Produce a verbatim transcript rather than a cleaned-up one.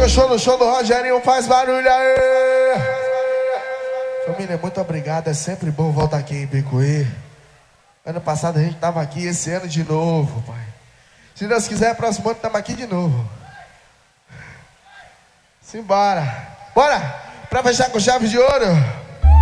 Fechou no show do Rogerinho, faz barulho aí. Família, muito obrigado, é sempre bom voltar aqui em Picuí. Ano passado a gente tava aqui, esse ano de novo, pai. Se Deus quiser, próximo ano estamos aqui de novo. Simbora. Bora! Pra fechar com chave de ouro.